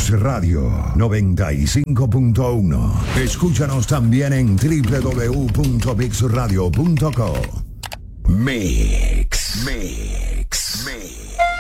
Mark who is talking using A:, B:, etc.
A: Mix Radio 95.1. Escúchanos también en www.mixradio.co. Mix.